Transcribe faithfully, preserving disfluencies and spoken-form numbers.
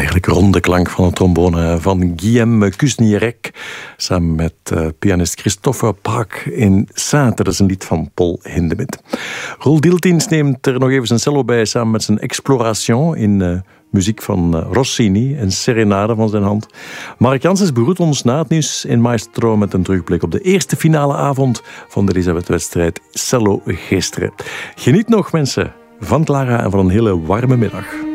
eigenlijk ronde klank van de trombone van Guillaume Kuzniewicz samen met uh, pianist Christophe Paak in Sainte. Dat is een lied van Paul Hindemith. Roel Diltiens neemt er nog even zijn cello bij samen met zijn Exploration in uh, muziek van uh, Rossini, een serenade van zijn hand. Mark Janssens begroet ons na het nieuws in Maestro met een terugblik op de eerste finale avond van de Elisabeth-wedstrijd Cello gisteren. Geniet nog, mensen, van Clara en van een hele warme middag.